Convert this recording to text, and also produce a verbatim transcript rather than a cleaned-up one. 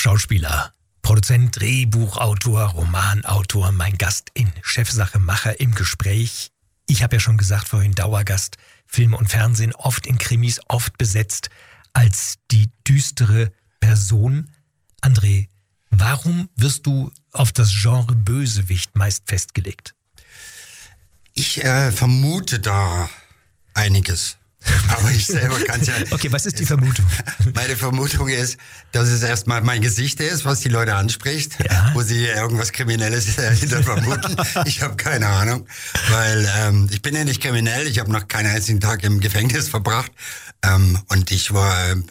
Schauspieler, Produzent, Drehbuchautor, Romanautor, mein Gast in Chefsache Macher im Gespräch. Ich habe ja schon gesagt vorhin, Dauergast, Film und Fernsehen, oft in Krimis, oft besetzt als die düstere Person. André, warum wirst du auf das Genre Bösewicht meist festgelegt? Ich äh, vermute da einiges. Aber ich selber kann es ja... Okay, was ist die Vermutung? Meine Vermutung ist, dass es erstmal mein Gesicht ist, was die Leute anspricht, ja. wo sie irgendwas Kriminelles dahinter vermuten. Ich habe keine Ahnung, weil ähm, ich bin ja nicht kriminell, ich habe noch keinen einzigen Tag im Gefängnis verbracht ähm, und ich war...